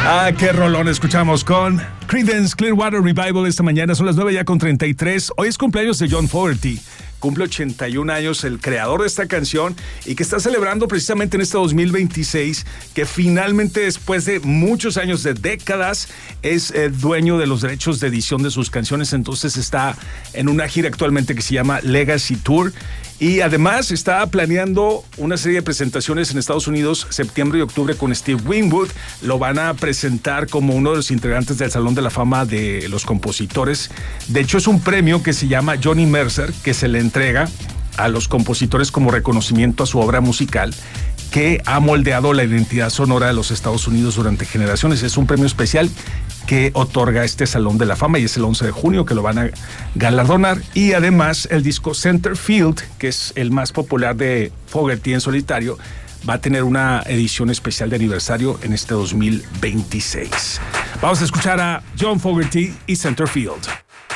Ah, qué rolón escuchamos con Creedence Clearwater Revival esta mañana. Son las 9:33. Hoy es cumpleaños de John Fogerty. Cumple 81 años, el creador de esta canción, y que está celebrando precisamente en este 2026, que finalmente, después de muchos años, de décadas, es dueño de los derechos de edición de sus canciones. Entonces está en una gira actualmente que se llama Legacy Tour. Y además está planeando una serie de presentaciones en Estados Unidos, septiembre y octubre, con Steve Winwood. Lo van a presentar como uno de los integrantes del Salón de la Fama de los Compositores. De hecho, es un premio que se llama Johnny Mercer, que se le entrega a los compositores como reconocimiento a su obra musical, que ha moldeado la identidad sonora de los Estados Unidos durante generaciones. Es un premio especial que otorga este Salón de la Fama, y es el 11 de junio que lo van a galardonar. Y además el disco Centerfield, que es el más popular de Fogerty en solitario, va a tener una edición especial de aniversario en este 2026. Vamos a escuchar a John Fogerty y Centerfield.